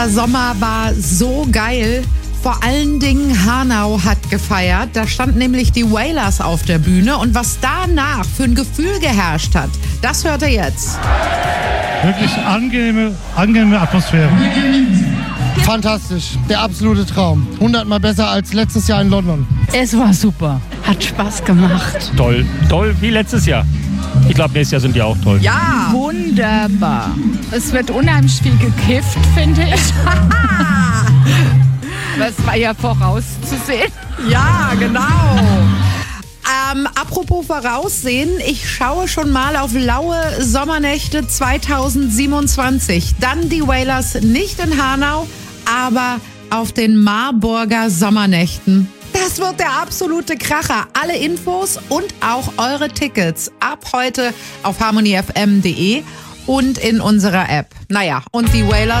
Der Sommer war so geil. Vor allen Dingen Hanau hat gefeiert. Da standen nämlich die Wailers auf der Bühne. Und was danach für ein Gefühl geherrscht hat, das hört ihr jetzt. Wirklich angenehme Atmosphäre. Fantastisch, der absolute Traum. 100-mal besser als letztes Jahr in London. Es war super, hat Spaß gemacht. Toll, wie letztes Jahr. Ich glaube, nächstes Jahr sind die auch toll. Ja, Wunderbar. Es wird unheimlich viel gekifft, finde ich. Das war ja vorauszusehen. ja, genau. Apropos voraussehen, ich schaue schon mal auf laue Sommernächte 2027. Dann die Wailers nicht in Hanau, aber auf den Marburger Sommernächten. Das wird der absolute Kracher. Alle Infos und auch eure Tickets ab heute auf harmonyfm.de und in unserer App. Naja, und die Wailers